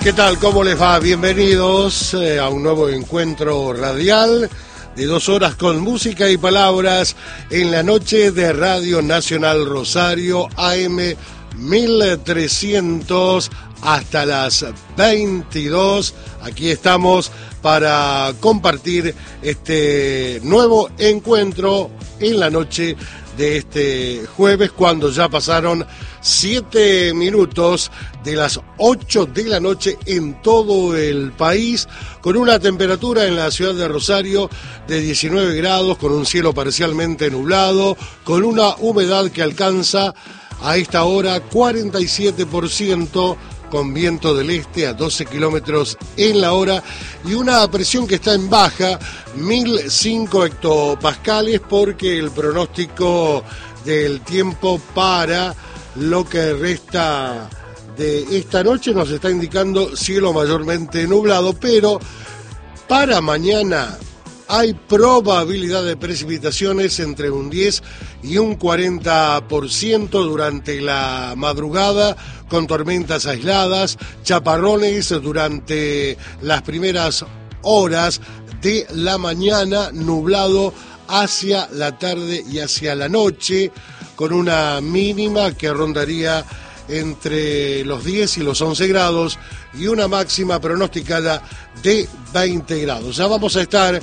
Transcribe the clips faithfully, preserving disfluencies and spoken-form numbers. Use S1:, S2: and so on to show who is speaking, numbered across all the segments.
S1: ¿Qué tal? ¿Cómo les va? Bienvenidos eh, a un nuevo encuentro radial de dos horas con música y palabras en la noche de Radio Nacional Rosario A M mil trescientos hasta las veintidós. Aquí estamos para compartir este nuevo encuentro en la noche de este jueves, cuando ya pasaron siete minutos de las ocho de la noche en todo el país, con una temperatura en la ciudad de Rosario de diecinueve grados, con un cielo parcialmente nublado, con una humedad que alcanza a esta hora cuarenta y siete por ciento, con viento del este a doce kilómetros en la hora y una presión que está en baja, mil cinco hectopascales, porque el pronóstico del tiempo para lo que resta de esta noche nos está indicando cielo mayormente nublado, pero para mañana hay probabilidad de precipitaciones entre un diez y un cuarenta por ciento durante la madrugada, con tormentas aisladas, chaparrones durante las primeras horas de la mañana, nublado hacia la tarde y hacia la noche, con una mínima que rondaría entre los diez y los once grados y una máxima pronosticada de veinte grados. Ya vamos a estar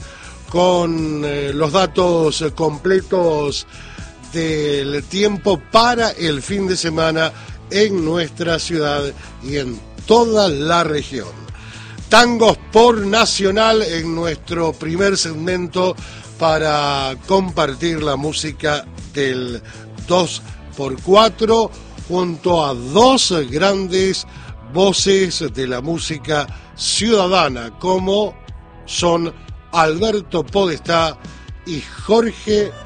S1: con eh, los datos completos del tiempo para el fin de semana en nuestra ciudad y en toda la región. Tangos por Nacional en nuestro primer segmento para compartir la música del dos por cuatro junto a dos grandes voces de la música ciudadana, como son Alberto Podestá y Jorge